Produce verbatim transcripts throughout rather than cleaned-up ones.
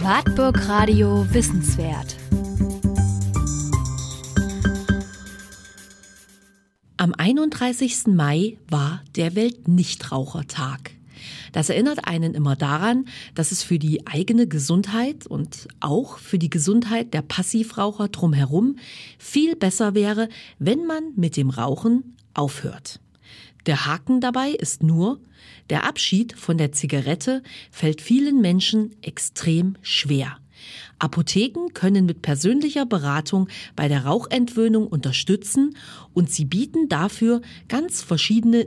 Wartburg Radio Wissenswert. Am einunddreißigsten Mai war der Weltnichtrauchertag. Das erinnert einen immer daran, dass es für die eigene Gesundheit und auch für die Gesundheit der Passivraucher drumherum viel besser wäre, wenn man mit dem Rauchen aufhört. Der Haken dabei ist nur, der Abschied von der Zigarette fällt vielen Menschen extrem schwer. Apotheken können mit persönlicher Beratung bei der Rauchentwöhnung unterstützen und sie bieten dafür ganz verschiedene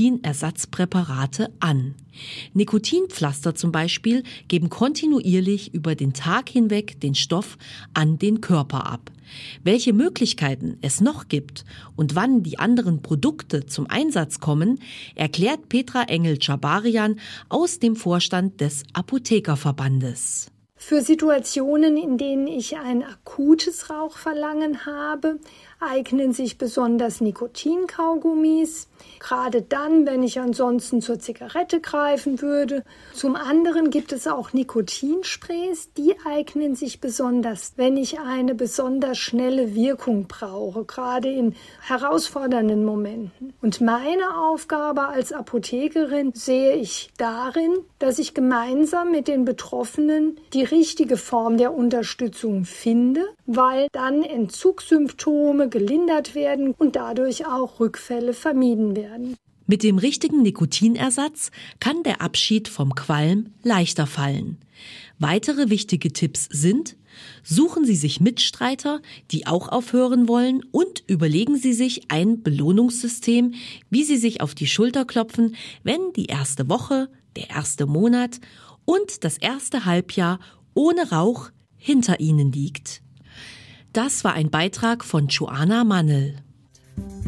Nikotinersatzpräparate an. Nikotinpflaster zum Beispiel geben kontinuierlich über den Tag hinweg den Stoff an den Körper ab. Welche Möglichkeiten es noch gibt und wann die anderen Produkte zum Einsatz kommen, erklärt Petra Engel-Chabarian aus dem Vorstand des Apothekerverbandes. Für Situationen, in denen ich ein akutes Rauchverlangen habe, eignen sich besonders Nikotinkaugummis, gerade dann, wenn ich ansonsten zur Zigarette greifen würde. Zum anderen gibt es auch Nikotinsprays, die eignen sich besonders, wenn ich eine besonders schnelle Wirkung brauche, gerade in herausfordernden Momenten. Und meine Aufgabe als Apothekerin sehe ich darin, dass ich gemeinsam mit den Betroffenen die richtige Form der Unterstützung finde, weil dann Entzugssymptome gelindert werden und dadurch auch Rückfälle vermieden werden. Mit dem richtigen Nikotinersatz kann der Abschied vom Qualm leichter fallen. Weitere wichtige Tipps sind: Suchen Sie sich Mitstreiter, die auch aufhören wollen, und überlegen Sie sich ein Belohnungssystem, wie Sie sich auf die Schulter klopfen, wenn die erste Woche, der erste Monat und das erste Halbjahr ohne Rauch hinter Ihnen liegt. Das war ein Beitrag von Joanna Mannel.